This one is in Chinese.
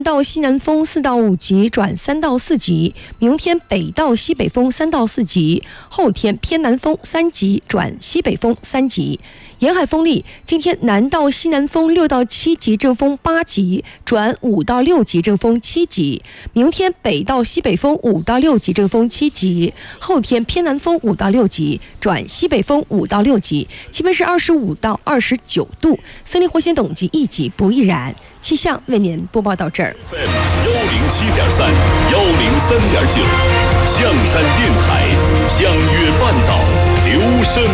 到西南风4到5级转3到4级，明天北到西北风3到4级，后天偏南风3级转西北风3级。沿海风力，今天南到西南风6到7级，阵风8级转5到6级，阵风7级。明天北到西北风5到6级，阵风7级。后天偏南风5到6级转西北风5到6级，气温是25到29度，森林火险等级1级，不易燃。气象为您播报到这儿。 107.3、103.9，象山电台，相约半岛，留声。